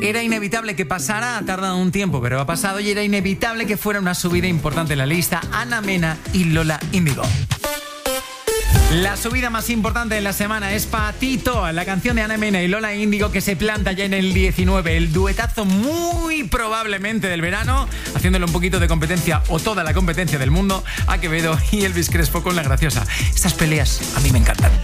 Era inevitable que pasara, ha tardado un tiempo, pero ha pasado y era inevitable que fuera una subida importante en la lista. Ana Mena y Lola Índigo. La subida más importante de la semana es Patito, la canción de Ana Mena y Lola Índigo, que se planta ya en el 19, el duetazo muy probablemente del verano, haciéndole un poquito de competencia o toda la competencia del mundo a Quevedo y Elvis Crespo con La Graciosa. Estas peleas a mí me encantan.